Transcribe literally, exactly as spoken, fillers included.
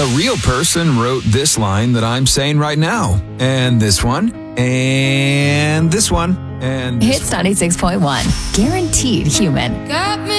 A real person wrote this line that I'm saying right now. And this one. And this one. And this Hits ninety-six point one. Guaranteed human. Got me